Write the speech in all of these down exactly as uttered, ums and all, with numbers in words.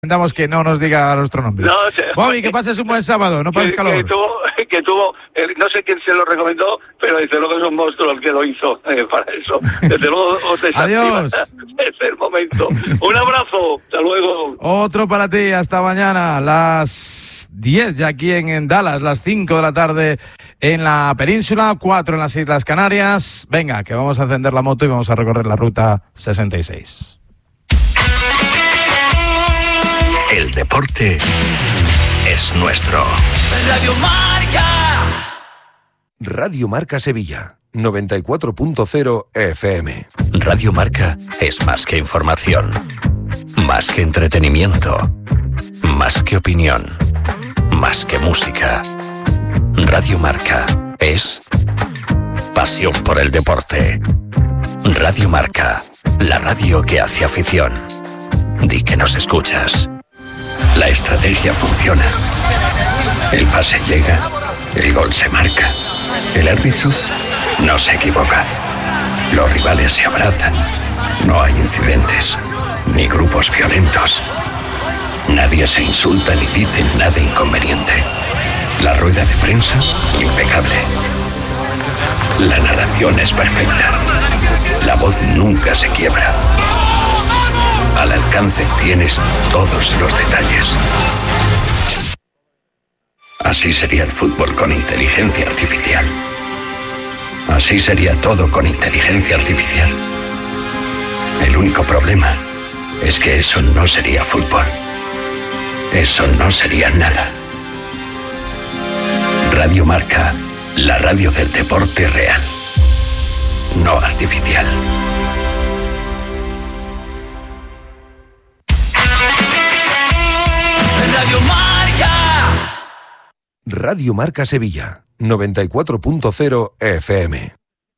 Intentamos que no nos diga nuestro nombre. No, o sea, Bobby, que pases un buen sábado, no pases que, calor. Que tuvo, que tuvo eh, no sé quién se lo recomendó, pero desde luego es un monstruo el que lo hizo eh, para eso. Desde luego os desactiva. Adiós. Es el momento. Un abrazo, hasta luego. Otro para ti, hasta mañana, las diez ya aquí en, en Dallas, las cinco de la tarde en la península, cuatro en las Islas Canarias. Venga, que vamos a encender la moto y vamos a recorrer la ruta sesenta y seis. El deporte es nuestro. Radio Marca. Radio Marca Sevilla, noventa y cuatro punto cero F M. Radio Marca es más que información, más que entretenimiento, más que opinión, más que música. Radio Marca es pasión por el deporte. Radio Marca, la radio que hace afición. Di que nos escuchas. La estrategia funciona. El pase llega, el gol se marca. El árbitro no se equivoca. Los rivales se abrazan. No hay incidentes, ni grupos violentos. Nadie se insulta ni dice nada inconveniente. La rueda de prensa, impecable. La narración es perfecta. La voz nunca se quiebra. Al alcance tienes todos los detalles. Así sería el fútbol con inteligencia artificial. Así sería todo con inteligencia artificial. El único problema es que eso no sería fútbol. Eso no sería nada. Radio Marca, la radio del deporte real, no artificial. Radio Marca. Radio Marca Sevilla, noventa y cuatro punto cero F M.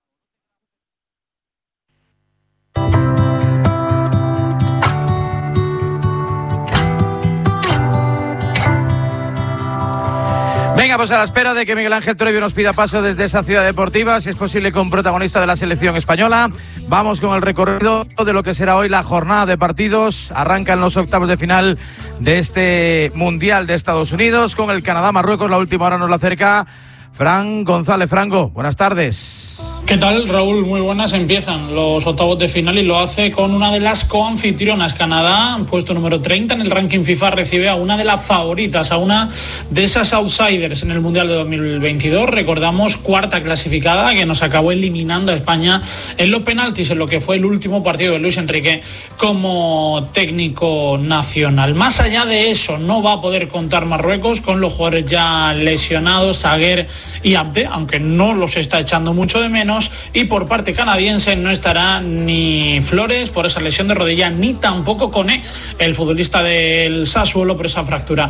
Venga, pues a la espera de que Miguel Ángel Toribio nos pida paso desde esa ciudad deportiva, si es posible con protagonista de la selección española, vamos con el recorrido de lo que será hoy la jornada de partidos. Arrancan los octavos de final de este Mundial de Estados Unidos con el Canadá-Marruecos. La última hora nos la acerca Fran González. Franco, buenas tardes. ¿Qué tal, Raúl? Muy buenas. Empiezan los octavos de final y lo hace con una de las coanfitrionas. Canadá, puesto número treinta en el ranking FIFA, recibe a una de las favoritas, a una de esas outsiders en el Mundial de dos mil veintidós. Recordamos, cuarta clasificada, que nos acabó eliminando a España en los penaltis, en lo que fue el último partido de Luis Enrique como técnico nacional. Más allá de eso, no va a poder contar Marruecos con los jugadores ya lesionados, Aguer y Abde, aunque no los está echando mucho de menos. Y por parte canadiense no estará ni Flores por esa lesión de rodilla, ni tampoco Koné, el futbolista del Sassuolo, por esa fractura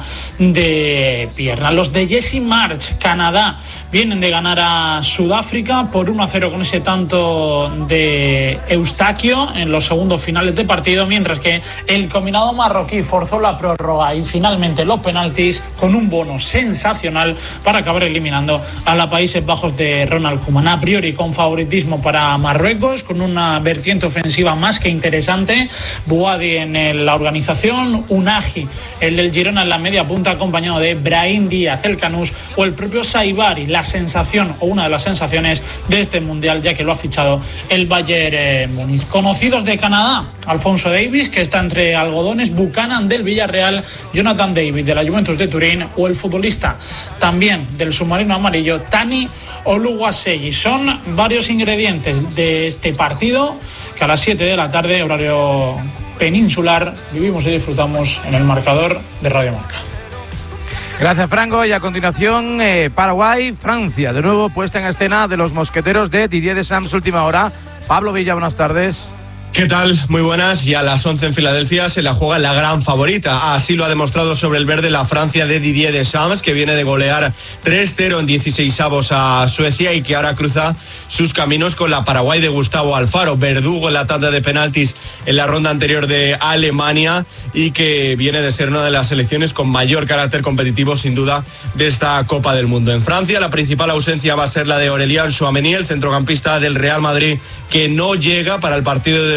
de pierna. Los de Jesse March, Canadá, vienen de ganar a Sudáfrica por uno a cero con ese tanto de Eustaquio en los segundos finales de partido, mientras que el combinado marroquí forzó la prórroga y finalmente los penaltis con un bono sensacional para acabar eliminando a los Países Bajos de Ronald Koeman. A priori con favoritismo para Marruecos, con una vertiente ofensiva más que interesante. Bouadi en la organización, Unagi, el del Girona en la media punta, acompañado de Brahim Díaz, el Canús, o el propio Saibari, la sensación o una de las sensaciones de este Mundial, ya que lo ha fichado el Bayern eh, Múnich. Conocidos de Canadá, Alfonso Davies, que está entre algodones, Buchanan del Villarreal, Jonathan David de la Juventus de Turín, o el futbolista también del submarino amarillo, Tani Oluwasegi. Son varios ingredientes de este partido que a las siete de la tarde, horario peninsular, vivimos y disfrutamos en el marcador de Radio Marca. Gracias, Franco. Y a continuación, eh, Paraguay, Francia, de nuevo puesta en escena de los mosqueteros de Didier Deschamps, última hora. Pablo Villa, buenas tardes. ¿Qué tal? Muy buenas. Y a las once en Filadelfia se la juega la gran favorita. Así lo ha demostrado sobre el verde la Francia de Didier Deschamps, que viene de golear tres cero en dieciseisavos a Suecia y que ahora cruza sus caminos con la Paraguay de Gustavo Alfaro, verdugo en la tanda de penaltis en la ronda anterior de Alemania, y que viene de ser una de las selecciones con mayor carácter competitivo, sin duda, de esta Copa del Mundo. En Francia, la principal ausencia va a ser la de Aurélien Tchouaméni, el centrocampista del Real Madrid, que no llega para el partido de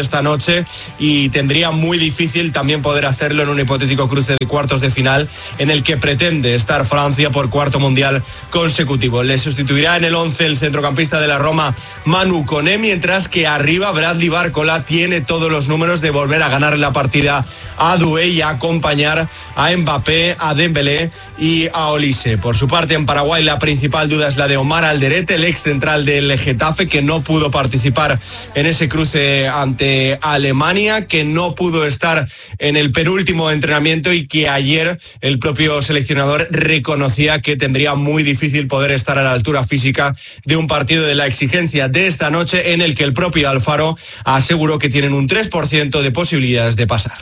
esta noche y tendría muy difícil también poder hacerlo en un hipotético cruce de cuartos de final en el que pretende estar Francia por cuarto mundial consecutivo. Le sustituirá en el once el centrocampista de la Roma Manu Koné, mientras que arriba Bradley Barcola tiene todos los números de volver a ganar la partida a Doué y a acompañar a Mbappé, a Dembélé y a Olise. Por su parte, en Paraguay la principal duda es la de Omar Alderete, el ex central del Getafe, que no pudo participar en ese cruce ante Alemania, que no pudo estar en el penúltimo entrenamiento y que ayer el propio seleccionador reconocía que tendría muy difícil poder estar a la altura física de un partido de la exigencia de esta noche, en el que el propio Alfaro aseguró que tienen un tres por ciento de posibilidades de pasar.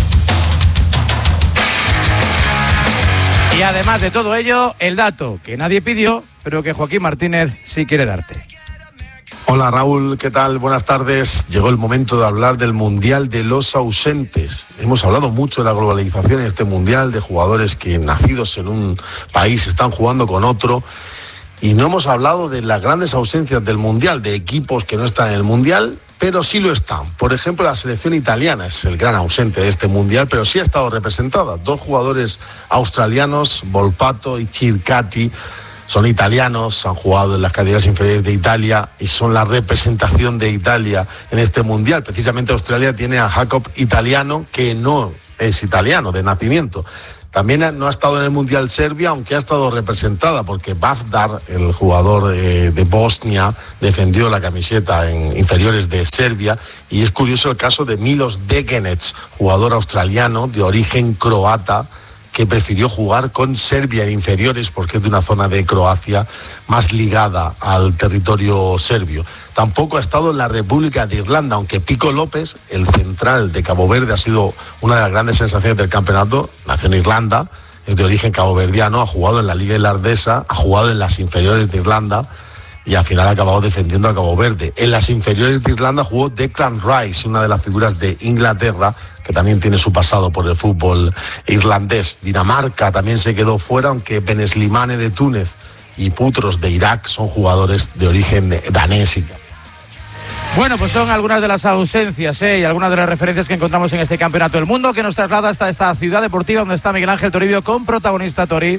Y además de todo ello, el dato que nadie pidió, pero que Joaquín Martínez sí quiere darte. Hola Raúl, ¿qué tal? Buenas tardes. Llegó el momento de hablar del Mundial de los ausentes. Hemos hablado mucho de la globalización en este Mundial, de jugadores que nacidos en un país están jugando con otro, y no hemos hablado de las grandes ausencias del Mundial, de equipos que no están en el Mundial, pero sí lo están. Por ejemplo, la selección italiana es el gran ausente de este Mundial, pero sí ha estado representada. Dos jugadores australianos, Volpato y Circati, son italianos, han jugado en las categorías inferiores de Italia y son la representación de Italia en este Mundial. Precisamente Australia tiene a Jacob Italiano, que no es italiano de nacimiento. También no ha estado en el Mundial Serbia, aunque ha estado representada, porque Bavdar, el jugador de, de Bosnia, defendió la camiseta en inferiores de Serbia. Y es curioso el caso de Milos Degenec, jugador australiano de origen croata, que prefirió jugar con Serbia en inferiores porque es de una zona de Croacia más ligada al territorio serbio. Tampoco ha estado en la República de Irlanda, aunque Pico López, el central de Cabo Verde, ha sido una de las grandes sensaciones del campeonato. Nació en Irlanda, es de origen caboverdiano, ha jugado en la Liga Irlandesa, ha jugado en las inferiores de Irlanda y al final ha acabado defendiendo a Cabo Verde. En las inferiores de Irlanda jugó Declan Rice, una de las figuras de Inglaterra, que también tiene su pasado por el fútbol irlandés. Dinamarca también se quedó fuera, aunque Beneslimane de Túnez y Putros de Irak son jugadores de origen danés. Bueno, pues son algunas de las ausencias ¿eh? y algunas de las referencias que encontramos en este Campeonato del Mundo, que nos traslada hasta esta ciudad deportiva donde está Miguel Ángel Toribio con protagonista Tori.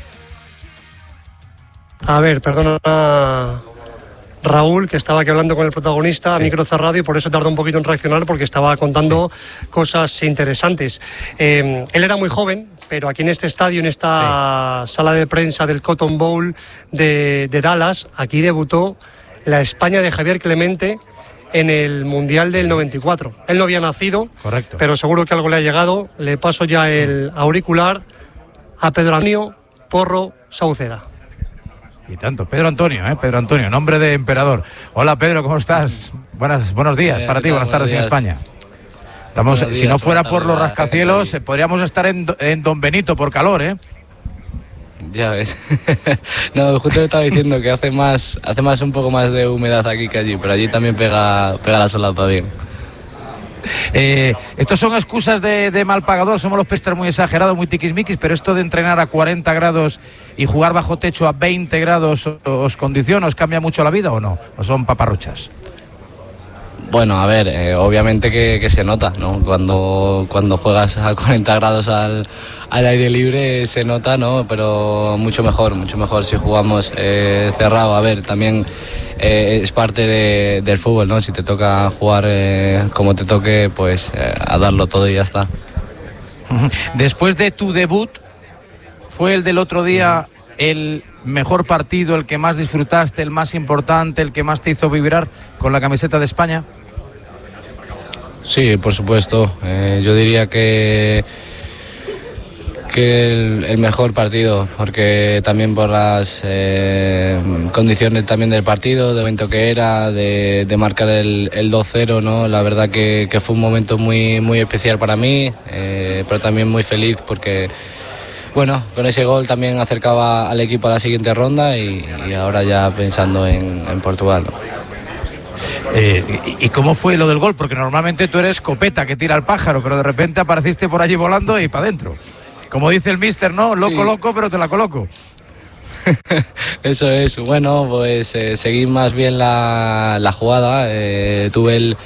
A ver, perdona Raúl, que estaba aquí hablando con el protagonista, sí, a micro cerrado, y por eso tardó un poquito en reaccionar, porque estaba contando sí. cosas interesantes. Eh, él era muy joven, pero aquí en este estadio, en esta sí. sala de prensa del Cotton Bowl de, de Dallas, aquí debutó la España de Javier Clemente en el Mundial del noventa y cuatro. Él no había nacido, correcto, pero seguro que algo le ha llegado. Le paso ya el auricular a Pedro Antonio Porro Sauceda. Y tanto, Pedro Antonio, ¿eh? Pedro Antonio, nombre de emperador. Hola Pedro, ¿cómo estás? Buenas, buenos días eh, para ti, buenas tardes en España. Estamos, días, si no fuera por los rascacielos, podríamos estar en, en Don Benito por calor, ¿eh? Ya ves. No, justo te estaba diciendo que hace más, hace más un poco más de humedad aquí que allí, pero allí también pega, pega la solapa bien. Eh, estos son excusas de, de mal pagador, somos los pestres muy exagerados, muy tiquismiquis, pero esto de entrenar a cuarenta grados y jugar bajo techo a veinte grados, ¿os condiciona, os cambia mucho la vida o no? ¿O son paparruchas? Bueno, a ver, eh, obviamente que, que se nota, ¿no? Cuando, cuando juegas a cuarenta grados al, al aire libre se nota, ¿no? Pero mucho mejor, mucho mejor si jugamos eh, cerrado. A ver, también eh, es parte de, del fútbol, ¿no? Si te toca jugar eh, como te toque, pues eh, a darlo todo y ya está. Después de tu debut, ¿fue el del otro día el mejor partido, el que más disfrutaste, el más importante, el que más te hizo vibrar con la camiseta de España? Sí, por supuesto. Eh, yo diría que que el, el mejor partido, porque también por las eh, condiciones también del partido, de evento que era, de, de marcar el, el dos cero, ¿no? La verdad que, que fue un momento muy, muy especial para mí, eh, pero también muy feliz porque, bueno, con ese gol también acercaba al equipo a la siguiente ronda y, y ahora ya pensando en, en Portugal, ¿no? Eh, y, ¿Y cómo fue lo del gol? Porque normalmente tú eres copeta que tira al pájaro, pero de repente apareciste por allí volando y para adentro. Como dice el míster, ¿no? Loco, sí. loco, pero te la coloco. Eso es. Bueno, pues eh, seguí más bien la, la jugada. Eh, tuve el,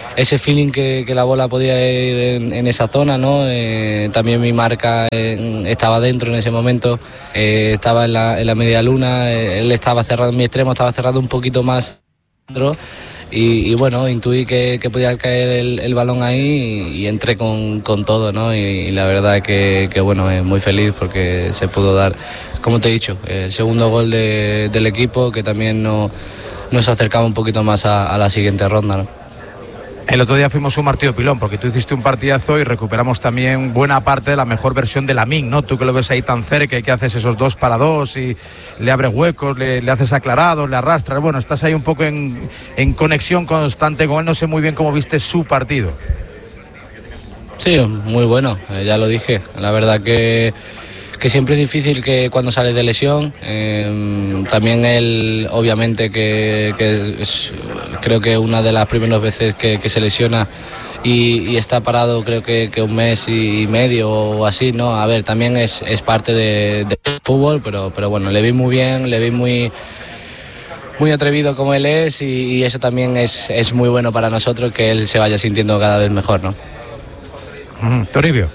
ese feeling que, que la bola podía ir en, en esa zona, ¿no? Eh, también mi marca eh, estaba dentro en ese momento, eh, estaba en la, en la media luna, eh, él estaba cerrado, mi extremo estaba cerrado un poquito más dentro y, y bueno, intuí que, que podía caer el, el balón ahí y, y entré con, con todo, ¿no? Y, y la verdad que, que bueno, eh, muy feliz porque se pudo dar, como te he dicho, el segundo gol de, del equipo que también no, nos acercaba un poquito más a, a la siguiente ronda, ¿no? El otro día fuimos un martillo pilón, porque tú hiciste un partidazo y recuperamos también buena parte de la mejor versión de Lamine, ¿no? Tú que lo ves ahí tan cerca y que haces esos dos para dos y le abres huecos, le, le haces aclarados, le arrastras. Bueno, estás ahí un poco en, en conexión constante con él. No sé muy bien cómo viste su partido. Sí, muy bueno, eh, ya lo dije. La verdad que... que siempre es difícil que cuando sales de lesión, eh, también él obviamente que, que es, creo que una de las primeras veces que, que se lesiona y, y está parado creo que, que un mes y medio o así, ¿no? A ver, también es, es parte de, de fútbol, pero, pero bueno, le vi muy bien, le vi muy, muy atrevido como él es y, y eso también es, es muy bueno para nosotros, que él se vaya sintiendo cada vez mejor, ¿no? Mm, Toribio.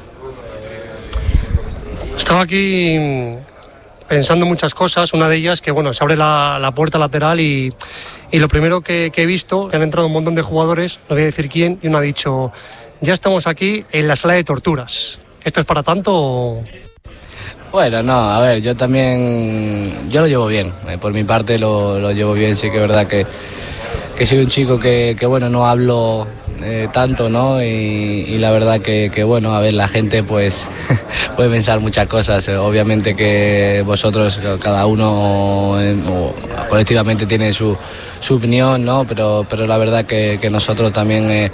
Estaba aquí pensando muchas cosas, una de ellas que bueno, se abre la, la puerta lateral y, y lo primero que, que he visto, que han entrado un montón de jugadores, no voy a decir quién, y uno ha dicho, ya estamos aquí en la sala de torturas. ¿Esto es para tanto o...? Bueno, no, a ver, yo también, yo lo llevo bien, eh, por mi parte lo, lo llevo bien, sí que es verdad que, que soy un chico que, que bueno, no hablo eh, tanto, ¿no? Y, y la verdad que, que, bueno, a ver, la gente pues puede pensar muchas cosas, obviamente que vosotros, cada uno eh, o, colectivamente tiene su, su opinión, ¿no? Pero, pero la verdad que, que nosotros también... Eh,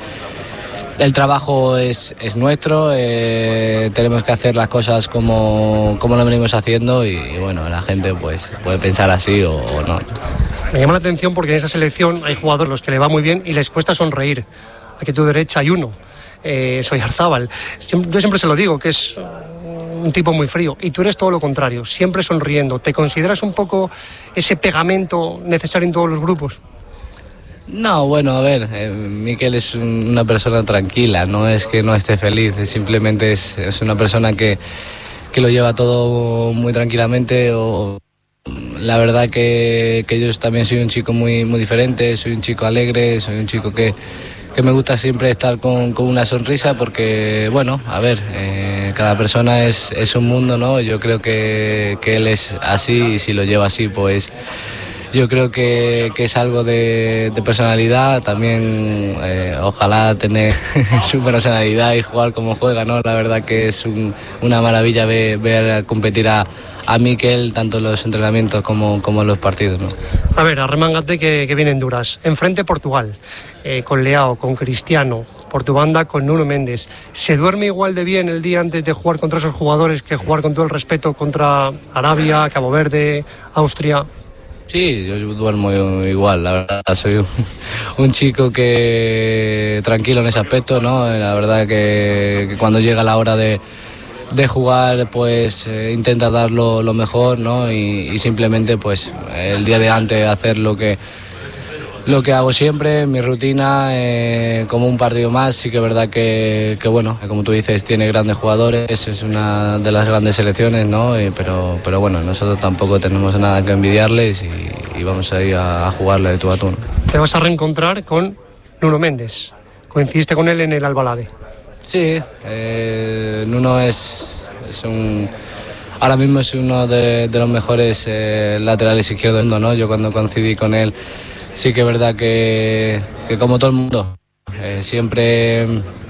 El trabajo es, es nuestro, eh, tenemos que hacer las cosas como, como lo venimos haciendo y, y bueno, la gente pues puede pensar así o, o no. Me llama la atención porque en esa selección hay jugadores los que le va muy bien y les cuesta sonreír. Aquí a tu derecha hay uno, eh, soy Arzábal. Yo siempre se lo digo, que es un tipo muy frío y tú eres todo lo contrario, siempre sonriendo. ¿Te consideras un poco ese pegamento necesario en todos los grupos? No, bueno, a ver, eh, Mikel es un, una persona tranquila, no es que no esté feliz, simplemente es, es una persona que, que lo lleva todo muy tranquilamente. O, la verdad que, que yo también soy un chico muy, muy diferente, soy un chico alegre, soy un chico que, que me gusta siempre estar con, con una sonrisa porque, bueno, a ver, eh, cada persona es, es un mundo, ¿no? Yo creo que, que él es así y si lo lleva así, pues... Yo creo que, que es algo de, de personalidad, también eh, ojalá tener su personalidad y jugar como juega, ¿no? La verdad que es un, una maravilla ver, ver competir a, a Mikel tanto en los entrenamientos como, como en los partidos, ¿no? A ver, arremángate que, que vienen duras. Enfrente Portugal, eh, con Leao, con Cristiano, por tu banda con Nuno Méndez. ¿Se duerme igual de bien el día antes de jugar contra esos jugadores que jugar con todo el respeto contra Arabia, Cabo Verde, Austria? Sí, yo duermo igual, la verdad, soy un, un chico que tranquilo en ese aspecto, ¿no? La verdad que, que cuando llega la hora de, de jugar, pues eh, intenta dar lo, lo mejor, ¿no? Y, y simplemente, pues, el día de antes hacer lo que, lo que hago siempre, mi rutina, eh, como un partido más. Sí que es verdad que, que, bueno, como tú dices, tiene grandes jugadores, es una de las grandes selecciones, ¿no? Y, pero, pero bueno, nosotros tampoco tenemos nada que envidiarles y, y vamos a ir a, a jugarle de tú a tú, ¿no? Te vas a reencontrar con Nuno Méndez. Coincidiste con él en el Albalade. Sí, eh, Nuno es, es un... Ahora mismo es uno de, de los mejores eh, laterales izquierdos del mundo, ¿no? Yo cuando coincidí con él, sí que es verdad que, que como todo el mundo, eh, siempre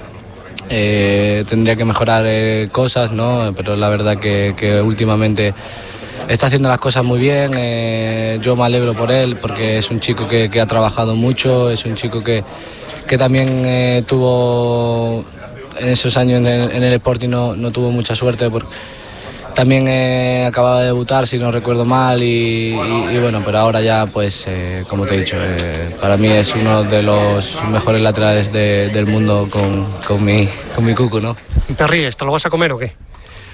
eh, tendría que mejorar eh, cosas, ¿no? Pero la verdad que, que últimamente está haciendo las cosas muy bien. Eh, yo me alegro por él porque es un chico que, que ha trabajado mucho, es un chico que, que también eh, tuvo en esos años en el, en el Sporting no, no tuvo mucha suerte porque también eh, acababa de debutar, si no recuerdo mal, y, y, y bueno, pero ahora ya, pues, eh, como te he dicho, eh, para mí es uno de los mejores laterales de, del mundo con, con, mi, con mi cucu, ¿no? ¿Te ríes? ¿Te lo vas a comer o qué?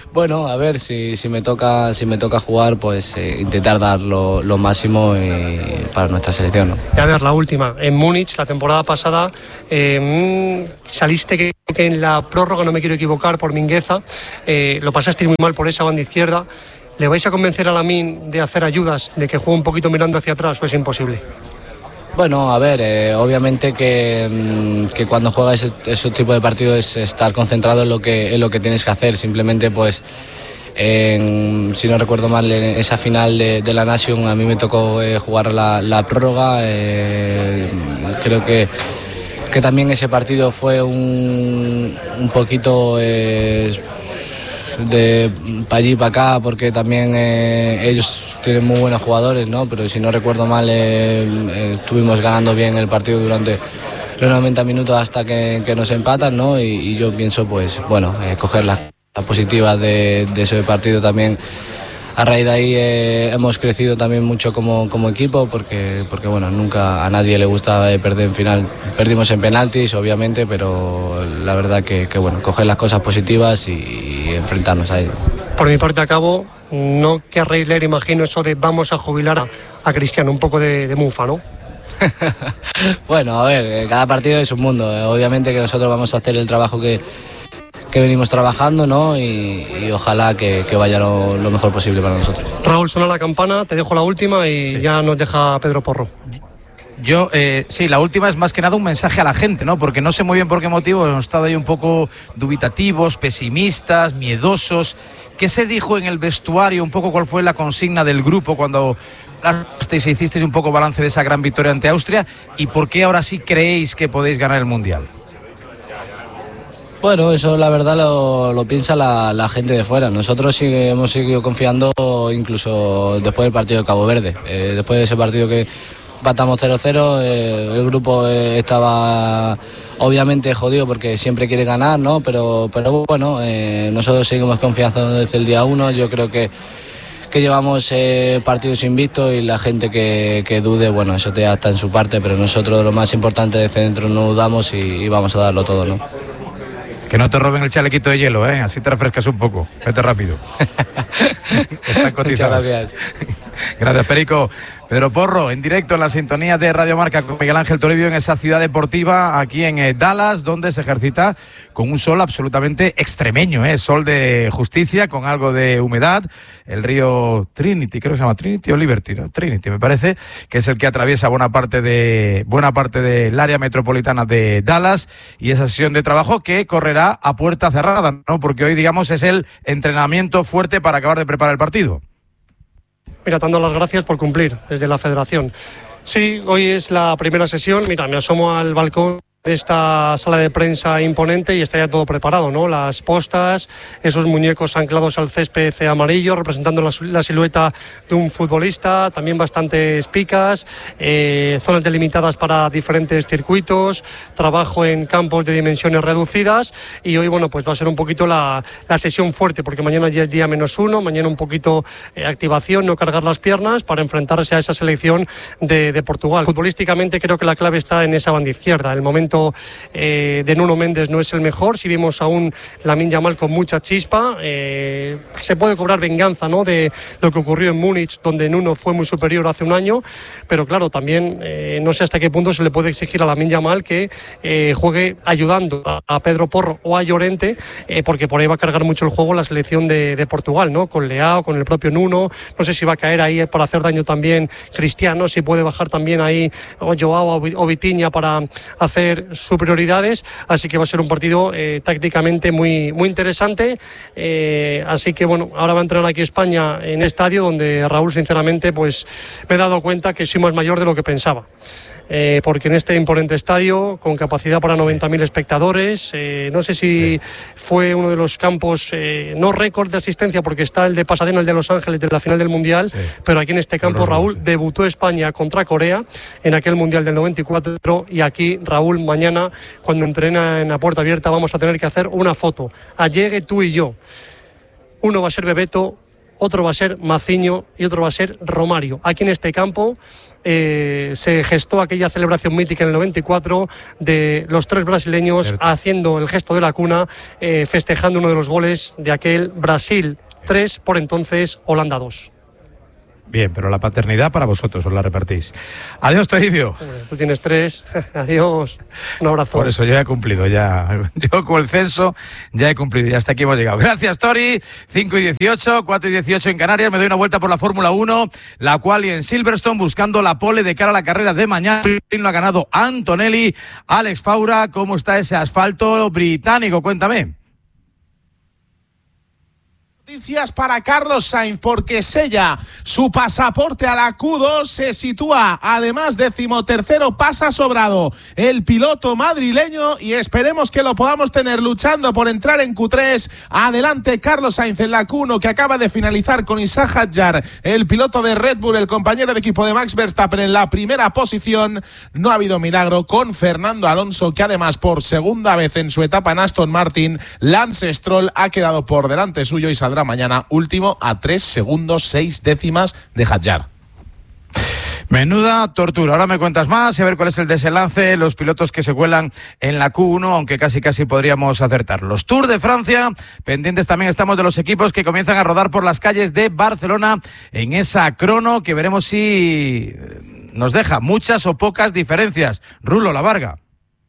Bueno, a ver, si, si me toca si me toca jugar, pues eh, intentar dar lo, lo máximo eh, para nuestra selección, ¿no? Y a ver, la última. En Múnich, la temporada pasada, eh, saliste que, que en la prórroga, no me quiero equivocar, por Mingueza, eh, lo pasaste muy mal por esa banda izquierda. ¿Le vais a convencer a Lamine de hacer ayudas, de que juegue un poquito mirando hacia atrás, o es imposible? Bueno, a ver, eh, obviamente que, que cuando juegas ese, ese tipo de partidos es estar concentrado en lo que, en lo que tienes que hacer. Simplemente, pues, en, si no recuerdo mal, en esa final de, de la Nation a mí me tocó eh, jugar la, la prórroga. Eh, creo que, que también ese partido fue un, un poquito... Eh, de para allí para acá, porque también eh, ellos tienen muy buenos jugadores, ¿no? Pero si no recuerdo mal, eh, eh, estuvimos ganando bien el partido durante los noventa minutos hasta que, que nos empatan, ¿no? Y, y yo pienso, pues, bueno, eh, coger las, las positivas de, de ese partido también. A raíz de ahí eh, hemos crecido también mucho como, como equipo, porque, porque bueno, nunca a nadie le gusta perder en final. Perdimos en penaltis, obviamente, pero la verdad que, que bueno, coger las cosas positivas y, y enfrentarnos a ello. Por mi parte acabo, no querréis leer, imagino, eso de vamos a jubilar a, a Cristiano, un poco de, de mufa, ¿no? Bueno, a ver, cada partido es un mundo. Obviamente que nosotros vamos a hacer el trabajo que que venimos trabajando, ¿no? Y, y ojalá que, que vaya lo, lo mejor posible para nosotros. Raúl, suena la campana, te dejo la última y sí. Ya nos deja Pedro Porro. Yo, eh, sí, la última es más que nada un mensaje a la gente, ¿no? Porque no sé muy bien por qué motivo hemos estado ahí un poco dubitativos, pesimistas, miedosos. ¿Qué se dijo en el vestuario? Un poco cuál fue la consigna del grupo cuando hablasteis e hicisteis un poco balance de esa gran victoria ante Austria, y por qué ahora sí creéis que podéis ganar el Mundial. Bueno, eso la verdad lo, lo piensa la, la gente de fuera. Nosotros sí hemos seguido confiando incluso después del partido de Cabo Verde. Eh, después de ese partido que empatamos cero cero, eh, el grupo eh, estaba obviamente jodido porque siempre quiere ganar, ¿no? Pero, pero bueno, eh, nosotros seguimos confiando desde el día uno. Yo creo que, que llevamos eh, partidos invictos y la gente que, que dude, bueno, eso ya está en su parte, pero nosotros lo más importante desde dentro no dudamos y, y vamos a darlo todo, ¿no? Que no te roben el chalequito de hielo, ¿eh? Así te refrescas un poco. Vete rápido. Están cotizados. Muchas gracias. Gracias, Perico. Pedro Porro, en directo en la sintonía de Radio Marca con Miguel Ángel Toribio en esa ciudad deportiva aquí en eh, Dallas, donde se ejercita con un sol absolutamente extremeño, ¿eh? Sol de justicia, con algo de humedad. El río Trinity, creo que se llama Trinity o Liberty, ¿no? Trinity, me parece, que es el que atraviesa buena parte de buena parte del área metropolitana de Dallas, y esa sesión de trabajo que correrá a puerta cerrada, ¿no? Porque hoy, digamos, es el entrenamiento fuerte para acabar de preparar el partido. Mira, dando las gracias por cumplir desde la Federación. Sí, hoy es la primera sesión. Mira, me asomo al balcón de esta sala de prensa imponente y está ya todo preparado, ¿no? Las postas, esos muñecos anclados al césped amarillo, representando la, la silueta de un futbolista, también bastantes picas, eh, zonas delimitadas para diferentes circuitos, trabajo en campos de dimensiones reducidas, y hoy, bueno, pues va a ser un poquito la, la sesión fuerte, porque mañana ya es día menos uno, mañana un poquito eh, activación, no cargar las piernas para enfrentarse a esa selección de, de Portugal. Futbolísticamente creo que la clave está en esa banda izquierda. El momento Eh, de Nuno Méndez no es el mejor. Si vimos a un Lamine Yamal con mucha chispa, eh, se puede cobrar venganza, ¿no?, de lo que ocurrió en Múnich, donde Nuno fue muy superior hace un año, pero claro, también eh, no sé hasta qué punto se le puede exigir a Lamine Yamal que eh, juegue ayudando a, a Pedro Porro o a Llorente, eh, porque por ahí va a cargar mucho el juego la selección de, de Portugal, ¿no?, con Leao, con el propio Nuno. No sé si va a caer ahí para hacer daño también Cristiano, si puede bajar también ahí o Joao o Vitinha para hacer superioridades, así que va a ser un partido eh, tácticamente muy, muy interesante, eh, así que bueno, ahora va a entrenar aquí España en estadio, donde Raúl, sinceramente, pues me he dado cuenta que soy más mayor de lo que pensaba. Eh, porque en este imponente estadio, con capacidad para noventa mil espectadores, eh, no sé si sí. fue uno de los campos, eh, no récord de asistencia, porque está el de Pasadena, el de Los Ángeles, de la final del Mundial, sí. pero aquí en este campo, Raúl, Raúl sí. debutó España contra Corea en aquel Mundial del noventa y cuatro, y aquí, Raúl, mañana, cuando entrena en la puerta abierta, vamos a tener que hacer una foto. Allegue tú y yo. Uno va a ser Bebeto, otro va a ser Maciño y otro va a ser Romario. Aquí en este campo eh, se gestó aquella celebración mítica en el noventa y cuatro de los tres brasileños Cierto. haciendo el gesto de la cuna, eh, festejando uno de los goles de aquel Brasil tres, por entonces Holanda dos. Bien, pero la paternidad para vosotros, os la repartís. Adiós, Toribio. Tú tienes tres. Adiós. Un abrazo. Por eso yo ya he cumplido, ya. Yo con el censo ya he cumplido y hasta aquí hemos llegado. Gracias, Tori. cinco y dieciocho, cuatro y dieciocho en Canarias. Me doy una vuelta por la Fórmula uno, la cual y en Silverstone buscando la pole de cara a la carrera de mañana. Lo ha ganado Antonelli. Alex Faura, ¿cómo está ese asfalto británico? Cuéntame. Noticias para Carlos Sainz, porque sella su pasaporte a la Q dos, se sitúa además decimotercero, pasa sobrado el piloto madrileño y esperemos que lo podamos tener luchando por entrar en Q tres. Adelante Carlos Sainz en la Q uno, que acaba de finalizar con Isaac Hadjar, el piloto de Red Bull, el compañero de equipo de Max Verstappen, en la primera posición. No ha habido milagro con Fernando Alonso, que además por segunda vez en su etapa en Aston Martin, Lance Stroll ha quedado por delante suyo y saldrá mañana último a tres segundos seis décimas de Hadjar. Menuda tortura. Ahora me cuentas más y a ver cuál es el desenlace, los pilotos que se cuelan en la Q uno, aunque casi casi podríamos acertar. Los Tour de Francia, pendientes también estamos de los equipos que comienzan a rodar por las calles de Barcelona en esa crono que veremos si nos deja muchas o pocas diferencias. Rulo, la Varga.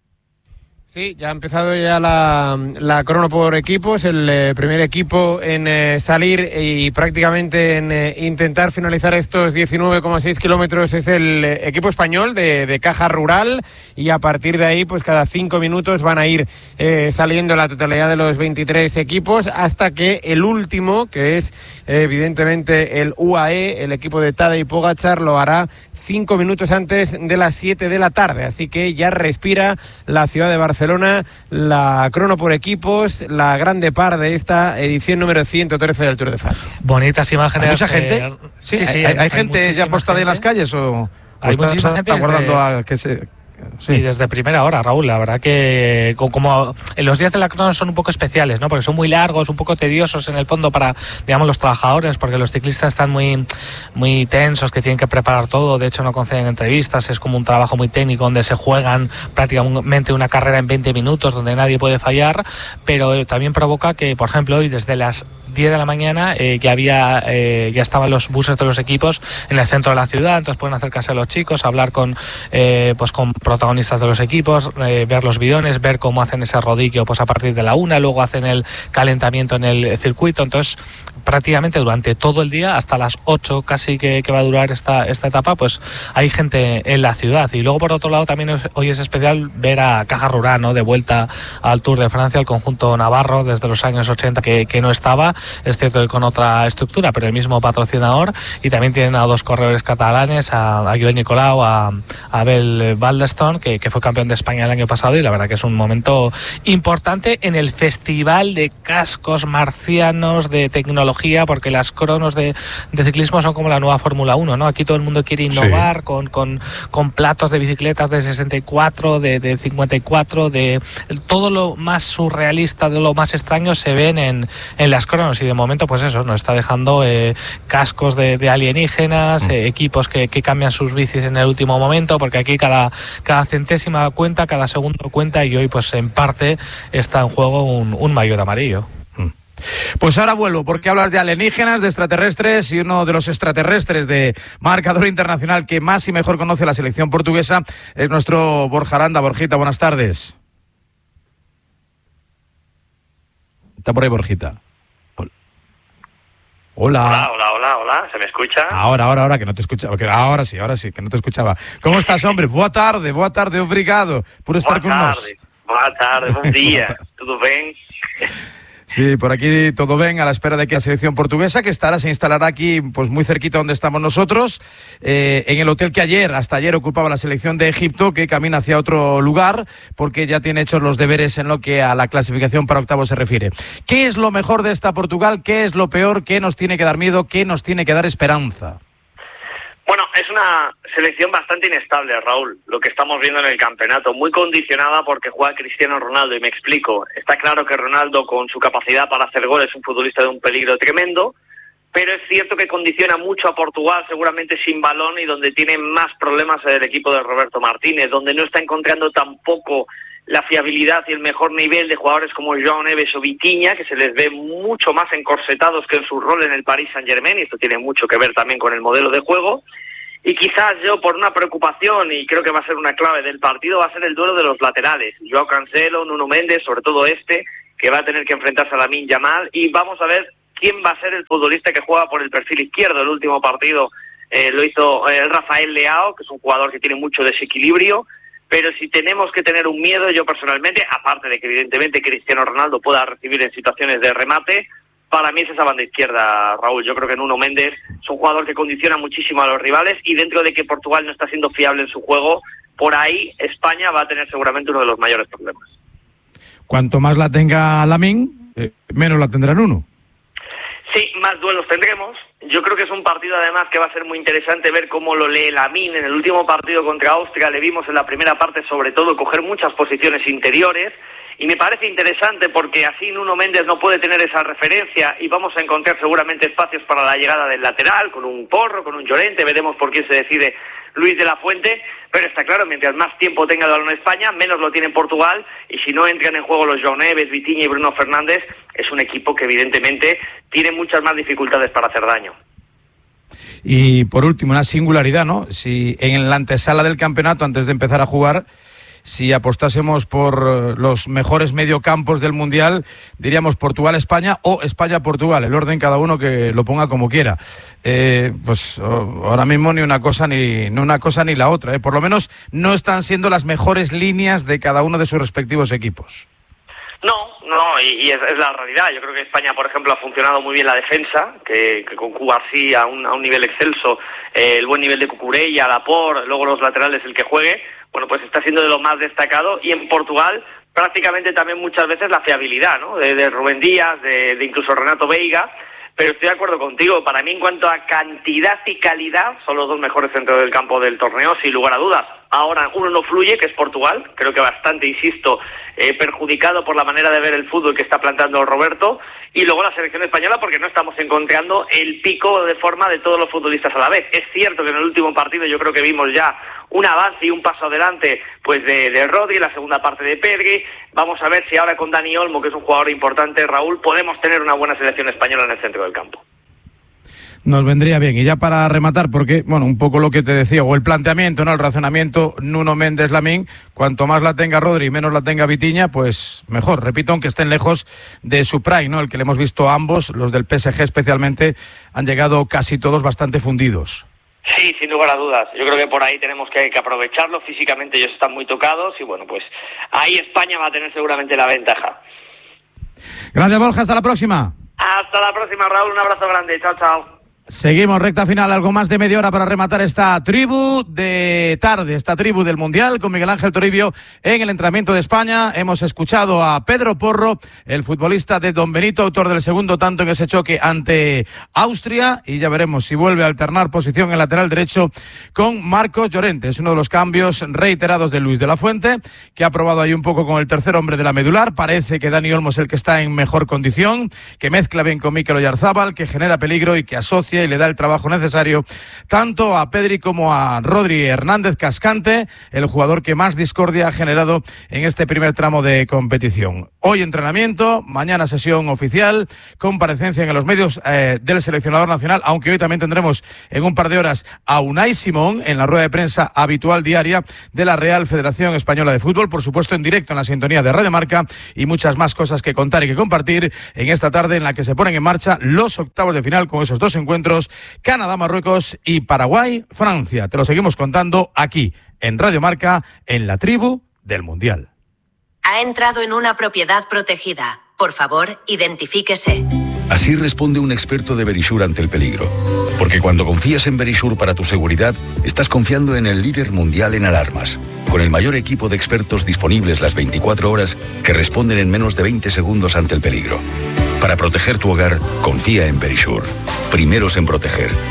Sí, ya ha empezado ya la, la crono por equipos, el eh, primer equipo en eh, salir y prácticamente en eh, intentar finalizar estos diecinueve coma seis kilómetros es el eh, equipo español de, de Caja Rural, y a partir de ahí pues cada cinco minutos van a ir eh, saliendo la totalidad de los veintitrés equipos hasta que el último, que es eh, evidentemente el U A E, el equipo de Tadej Pogačar, lo hará cinco minutos antes de las siete de la tarde, así que ya respira la ciudad de Barcelona la crono por equipos, la grande par de esta edición número ciento trece del Tour de Francia. Bonitas imágenes. ¿Hay mucha gente? Eh, sí, sí, sí, ¿Hay, hay, hay gente ya postada en las calles o, hay o muchísima gente aguardando desde... a que se... Sí. Y desde primera hora, Raúl, la verdad que como en los días de la crono son un poco especiales, ¿no? Porque son muy largos, un poco tediosos en el fondo para, digamos, los trabajadores, porque los ciclistas están muy, muy tensos, que tienen que preparar todo, de hecho no conceden entrevistas, es como un trabajo muy técnico donde se juegan prácticamente una carrera en veinte minutos, donde nadie puede fallar, pero también provoca que, por ejemplo, hoy desde las diez de la mañana eh, ya había eh, ya estaban los buses de los equipos en el centro de la ciudad, entonces pueden acercarse a los chicos, hablar con eh, pues con protagonistas de los equipos, eh, ver los bidones, ver cómo hacen ese rodillo pues a partir de la una, luego hacen el calentamiento en el circuito, entonces prácticamente durante todo el día, hasta las ocho casi que, que va a durar esta, esta etapa, pues hay gente en la ciudad. Y luego por otro lado también es, hoy es especial ver a Caja Rural, ¿no? De vuelta al Tour de Francia, el conjunto navarro desde los años ochenta que, que no estaba, es cierto que con otra estructura, pero el mismo patrocinador, y también tienen a dos corredores catalanes, a, a Joel Nicolau, a, a Abel Baldestone, que, que fue campeón de España el año pasado, y la verdad que es un momento importante en el festival de cascos marcianos, de tecnología, porque las cronos de, de ciclismo son como la nueva Fórmula uno, ¿no? Aquí todo el mundo quiere innovar, sí. con, con, con platos de bicicletas de sesenta y cuatro, de, de cincuenta y cuatro, de todo lo más surrealista, de lo más extraño se ven en, en las cronos, y de momento pues eso, nos está dejando eh, cascos de, de alienígenas, mm. eh, equipos que, que cambian sus bicis en el último momento, porque aquí cada, cada centésima cuenta, cada segundo cuenta, y hoy pues en parte está en juego un, un maillot amarillo. Pues ahora vuelvo, porque hablas de alienígenas, de extraterrestres, y uno de los extraterrestres de marcador internacional que más y mejor conoce la selección portuguesa es nuestro Borja Aranda. Borjita, buenas tardes. Está por ahí Borjita. Hola. Hola, hola, hola, hola, ¿se me escucha? Ahora, ahora, ahora, que no te escuchaba. Que ahora sí, ahora sí, que no te escuchaba. ¿Cómo estás, hombre? Boa tarde, boa tarde, obrigado por estar con nosotros. Boa tarde, bom día, ¿todo bien? Sí, por aquí todo bien, a la espera de que la selección portuguesa, que estará, se instalará aquí pues muy cerquita donde estamos nosotros, eh, en el hotel que ayer, hasta ayer ocupaba la selección de Egipto, que camina hacia otro lugar, porque ya tiene hechos los deberes en lo que a la clasificación para octavos se refiere. ¿Qué es lo mejor de esta Portugal? ¿Qué es lo peor? ¿Qué nos tiene que dar miedo? ¿Qué nos tiene que dar esperanza? Bueno, es una selección bastante inestable, Raúl, lo que estamos viendo en el campeonato, muy condicionada porque juega Cristiano Ronaldo, y me explico. Está claro que Ronaldo, con su capacidad para hacer goles, es un futbolista de un peligro tremendo, pero es cierto que condiciona mucho a Portugal, seguramente sin balón, y donde tiene más problemas el equipo de Roberto Martínez, donde no está encontrando tampoco la fiabilidad y el mejor nivel de jugadores como João Neves o Vitinha, que se les ve mucho más encorsetados que en su rol en el Paris Saint-Germain, y esto tiene mucho que ver también con el modelo de juego. Y quizás yo, por una preocupación, y creo que va a ser una clave del partido, va a ser el duelo de los laterales. Joao Cancelo, Nuno Méndez, sobre todo este, que va a tener que enfrentarse a Lamine Yamal, y vamos a ver quién va a ser el futbolista que juega por el perfil izquierdo. El último partido eh, lo hizo eh, Rafael Leao, que es un jugador que tiene mucho desequilibrio, pero si tenemos que tener un miedo, yo personalmente, aparte de que evidentemente Cristiano Ronaldo pueda recibir en situaciones de remate, para mí es esa banda izquierda, Raúl. Yo creo que Nuno Méndez es un jugador que condiciona muchísimo a los rivales, y dentro de que Portugal no está siendo fiable en su juego, por ahí España va a tener seguramente uno de los mayores problemas. Cuanto más la tenga Lamine, eh, menos la tendrá Nuno. Sí, más duelos tendremos. Yo creo que es un partido además que va a ser muy interesante ver cómo lo lee Lamine. En el último partido contra Austria le vimos en la primera parte sobre todo coger muchas posiciones interiores, y me parece interesante porque así Nuno Méndez no puede tener esa referencia, y vamos a encontrar seguramente espacios para la llegada del lateral, con un Porro, con un Llorente, veremos por quién se decide Luis de la Fuente, pero está claro, mientras más tiempo tenga el balón en España, menos lo tiene en Portugal, y si no entran en juego los João Neves, Vitinha y Bruno Fernández, es un equipo que evidentemente tiene muchas más dificultades para hacer daño. Y por último, una singularidad, ¿no? Si en la antesala del campeonato, antes de empezar a jugar, si apostásemos por los mejores mediocampos del Mundial, diríamos Portugal-España o España-Portugal, el orden cada uno que lo ponga como quiera. Eh, pues ahora mismo ni una cosa ni, ni una cosa ni la otra, ¿eh? Por lo menos no están siendo las mejores líneas de cada uno de sus respectivos equipos. No, no, y, y es, es la realidad. Yo creo que España, por ejemplo, ha funcionado muy bien la defensa, que, que con Cuba sí a un, a un nivel excelso, eh, el buen nivel de Cucurella, Laporte, luego los laterales el que juegue, bueno, pues está siendo de lo más destacado, y en Portugal prácticamente también muchas veces la fiabilidad, ¿no? De, de Rubén Díaz, de, de incluso Renato Veiga, pero estoy de acuerdo contigo. Para mí, en cuanto a cantidad y calidad, son los dos mejores centros del campo del torneo, sin lugar a dudas. Ahora uno no fluye, que es Portugal, creo que bastante, insisto, eh, perjudicado por la manera de ver el fútbol que está plantando Roberto, y luego la selección española, porque no estamos encontrando el pico de forma de todos los futbolistas a la vez. Es cierto que en el último partido yo creo que vimos ya un avance y un paso adelante pues de, de Rodri, la segunda parte de Pedri. Vamos a ver si ahora con Dani Olmo, que es un jugador importante, Raúl, podemos tener una buena selección española en el centro del campo. Nos vendría bien. Y ya para rematar, porque, bueno, un poco lo que te decía, o el planteamiento, ¿no? El razonamiento, Nuno Méndez, Lamine, cuanto más la tenga Rodri y menos la tenga Vitinha, pues mejor. Repito, aunque estén lejos de su prime, ¿no? El que le hemos visto a ambos, los del P S G especialmente, han llegado casi todos bastante fundidos. Sí, sin lugar a dudas. Yo creo que por ahí tenemos que, que aprovecharlo. Físicamente ellos están muy tocados, y bueno, pues ahí España va a tener seguramente la ventaja. Gracias, Borja. Hasta la próxima. Hasta la próxima, Raúl. Un abrazo grande. Chao, chao. Seguimos, recta final, algo más de media hora para rematar esta tribu de tarde, esta tribu del Mundial, con Miguel Ángel Toribio en el entrenamiento de España. Hemos escuchado a Pedro Porro, el futbolista de Don Benito, autor del segundo tanto en ese choque ante Austria, y ya veremos si vuelve a alternar posición en lateral derecho con Marcos Llorente. Es uno de los cambios reiterados de Luis de la Fuente, que ha probado ahí un poco con el tercer hombre de la medular. Parece que Dani Olmo es el que está en mejor condición, que mezcla bien con Mikel Oyarzabal, que genera peligro y que asocia y le da el trabajo necesario tanto a Pedri como a Rodri Hernández Cascante, el jugador que más discordia ha generado en este primer tramo de competición. Hoy entrenamiento, mañana sesión oficial, comparecencia en los medios eh, del seleccionador nacional, aunque hoy también tendremos en un par de horas a Unai Simón en la rueda de prensa habitual diaria de la Real Federación Española de Fútbol, por supuesto en directo en la sintonía de Radio Marca, y muchas más cosas que contar y que compartir en esta tarde en la que se ponen en marcha los octavos de final con esos dos encuentros, Canadá, Marruecos y Paraguay, Francia. Te lo seguimos contando aquí en Radio Marca, en la tribu del Mundial. Ha entrado en una propiedad protegida. Por favor, identifíquese. Así responde un experto de Verisure ante el peligro. Porque cuando confías en Verisure para tu seguridad, estás confiando en el líder mundial en alarmas, con el mayor equipo de expertos disponibles las veinticuatro horas que responden en menos de veinte segundos ante el peligro. Para proteger tu hogar, confía en Verisure. Primeros en proteger.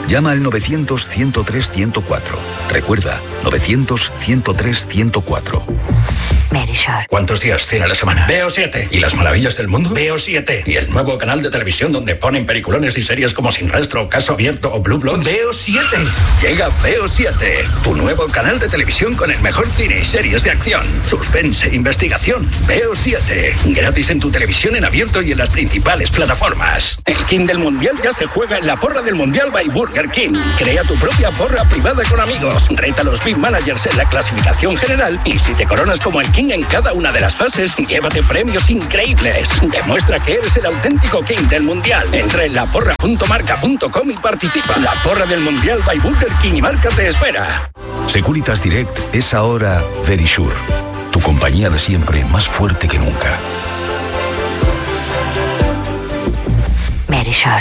Llama al novecientos, ciento tres, ciento cuatro. Recuerda, novecientos, ciento tres, ciento cuatro. Merisure. ¿Cuántos días tiene la semana? Veo siete. ¿Y las maravillas del mundo? Veo siete. ¿Y el nuevo canal de televisión donde ponen peliculones y series como Sin Rastro, Caso Abierto o Blue Bloods? Veo siete. Llega Veo siete, tu nuevo canal de televisión con el mejor cine y series de acción, suspense, investigación. Veo siete. Gratis en tu televisión en abierto y en las principales plataformas. El King del Mundial ya se juega en la porra del Mundial by Burger King. Crea tu propia porra privada con amigos. Reta a los Big Managers en la clasificación general y si te coronas como el King en cada una de las fases, llévate premios increíbles. Demuestra que eres el auténtico King del Mundial. Entra en la porra punto marca punto com y participa. La porra del Mundial by Burger King y Marca te espera. Securitas Direct es ahora Verisure, tu compañía de siempre más fuerte que nunca. Merisure.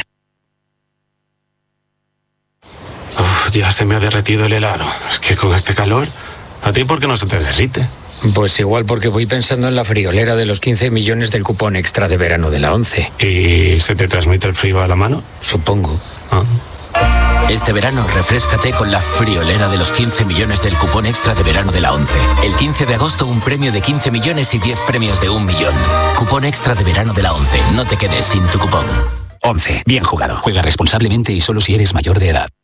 Uf, ya se me ha derretido el helado. Es que con este calor, ¿a ti por qué no se te derrite? Pues igual porque voy pensando en la friolera de los quince millones del cupón extra de verano de la ONCE. ¿Y se te transmite el frío a la mano? Supongo. Ah. Este verano, refréscate con la friolera de los quince millones del cupón extra de verano de la ONCE. El quince de agosto, un premio de quince millones y diez premios de un millón. Cupón extra de verano de la ONCE. No te quedes sin tu cupón. ONCE. Bien jugado. Juega responsablemente y solo si eres mayor de edad.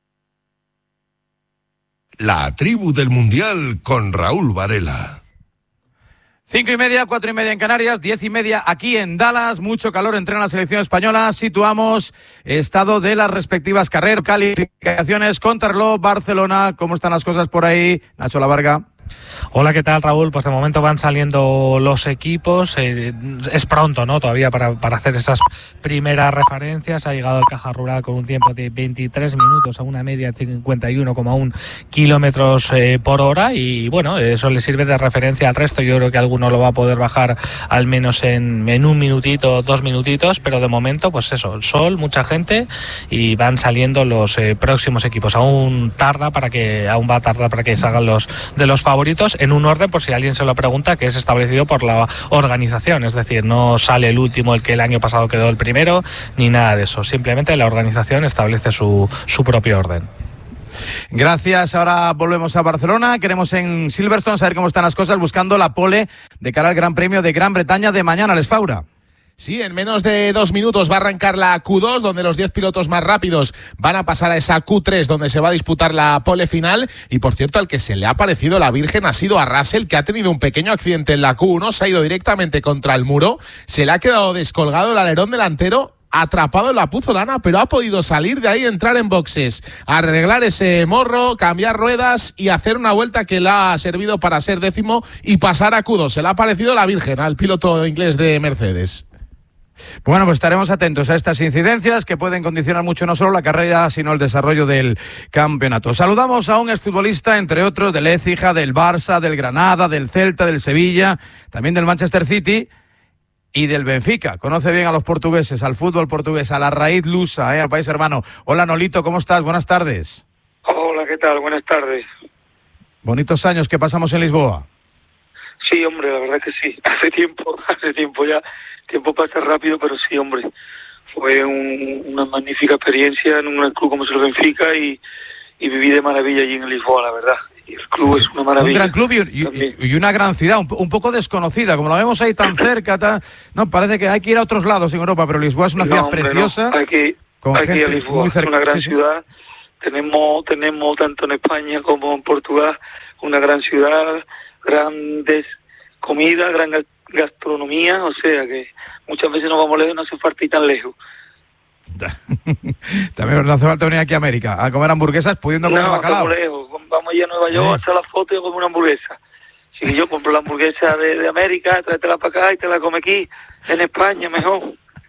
La tribu del Mundial con Raúl Varela. Cinco y media, cuatro y media en Canarias, diez y media aquí en Dallas. Mucho calor entrena la selección española. Situamos estado de las respectivas carreras, calificaciones, contrarreloj, Barcelona. ¿Cómo están las cosas por ahí? Nacho Lavarga. Hola, ¿qué tal, Raúl? Pues de momento van saliendo los equipos. Eh, es pronto, ¿no? Todavía para, para hacer esas primeras referencias. Ha llegado el Caja Rural con un tiempo de veintitrés minutos a una media de cincuenta y uno coma uno kilómetros eh, por hora. Y bueno, eso le sirve de referencia al resto. Yo creo que alguno lo va a poder bajar al menos en, en un minutito, dos minutitos. Pero de momento, pues eso, el sol, mucha gente y van saliendo los eh, próximos equipos. Aún tarda para que, aún va a tardar para que salgan los de los favoritos. En un orden, por si alguien se lo pregunta, que es establecido por la organización, es decir, no sale el último, el que el año pasado quedó el primero, ni nada de eso, simplemente la organización establece su, su propio orden. Gracias, ahora volvemos a Barcelona, queremos en Silverstone saber cómo están las cosas, buscando la pole de cara al Gran Premio de Gran Bretaña de mañana. Les Faura. Sí, en menos de dos minutos va a arrancar la Q dos, donde los diez pilotos más rápidos van a pasar a esa Q tres, donde se va a disputar la pole final. Y por cierto, al que se le ha parecido la Virgen ha sido a Russell, que ha tenido un pequeño accidente en la Q uno, se ha ido directamente contra el muro, se le ha quedado descolgado el alerón delantero, atrapado en la puzolana, pero ha podido salir de ahí, entrar en boxes, arreglar ese morro, cambiar ruedas y hacer una vuelta que le ha servido para ser décimo y pasar a Q dos. Se le ha parecido la Virgen al piloto inglés de Mercedes. Bueno, pues estaremos atentos a estas incidencias que pueden condicionar mucho no solo la carrera, sino el desarrollo del campeonato. Saludamos a un exfutbolista, entre otros, del Écija, del Barça, del Granada, del Celta, del Sevilla, también del Manchester City y del Benfica. Conoce bien a los portugueses, al fútbol portugués, a la raíz lusa, ¿eh? Al país hermano. Hola, Nolito, ¿cómo estás? Buenas tardes. Hola, ¿qué tal? Buenas tardes. Bonitos años que pasamos en Lisboa. Sí, hombre, la verdad que sí. Hace tiempo, hace tiempo ya. Tiempo pasa rápido, pero sí, hombre, fue un, una magnífica experiencia en un club como es el Benfica y, y viví de maravilla allí en Lisboa, la verdad. Y el club es una maravilla. Un gran club y, y, y una gran ciudad, un, un poco desconocida, como la vemos ahí tan cerca, tan, no, parece que hay que ir a otros lados en Europa, pero Lisboa es una ciudad no, hombre, preciosa. No. Hay que, con hay que ir a gente Lisboa, muy cerca, es una gran sí, ciudad. Tenemos, tenemos tanto en España como en Portugal una gran ciudad, grandes comidas, gran gastronomía, o sea que muchas veces nos vamos lejos, no hace falta ir tan lejos. También no hace falta venir aquí a América a comer hamburguesas pudiendo comer no, bacalao. No, lejos, vamos allá a Nueva York, a hacer la foto y a comer una hamburguesa. Si yo compro la hamburguesa de, de América, tráetela para acá y te la come aquí, en España mejor.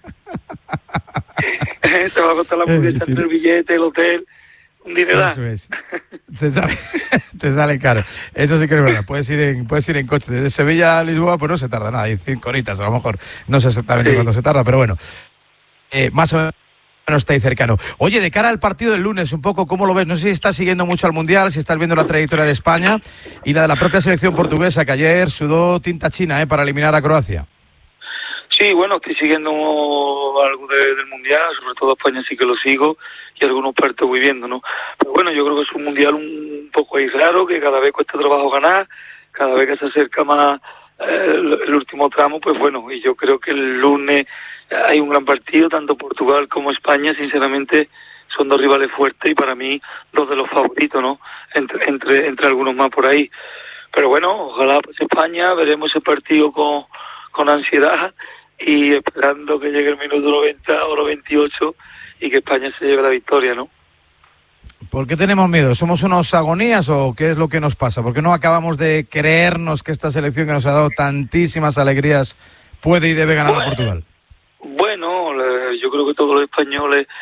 Te va a costar la hamburguesa, sí, sí. El billete, el hotel, un dineral. Eso es. Te sale, te sale caro. Eso sí que es verdad. Puedes ir en, puedes ir en coche desde Sevilla a Lisboa, pues no se tarda nada. Hay cinco horitas, a lo mejor. No sé exactamente sí. cuánto se tarda, pero bueno. Eh, más o menos está ahí cercano. Oye, de cara al partido del lunes, un poco, ¿cómo lo ves? No sé si estás siguiendo mucho al Mundial, si estás viendo la trayectoria de España y la de la propia selección portuguesa, que ayer sudó tinta china, ¿eh? Para eliminar a Croacia. Sí, bueno, estoy siguiendo algo de, del Mundial, sobre todo España sí que lo sigo y algunos partes voy viendo, ¿no? Pero bueno, yo creo que es un Mundial un poco ahí raro, que cada vez cuesta trabajo ganar, cada vez que se acerca más eh, el, el último tramo, pues bueno, y yo creo que el lunes hay un gran partido, tanto Portugal como España, sinceramente son dos rivales fuertes y para mí dos de los favoritos, ¿no? Entre, entre, entre algunos más por ahí. Pero bueno, ojalá pues España, veremos ese partido con, con ansiedad y esperando que llegue el minuto noventa o los veintiocho y que España se lleve la victoria, ¿no? ¿Por qué tenemos miedo? ¿Somos unos agonías o qué es lo que nos pasa? ¿Por qué no acabamos de creernos que esta selección que nos ha dado tantísimas alegrías puede y debe ganar bueno, a Portugal? Bueno, yo creo que todos los españoles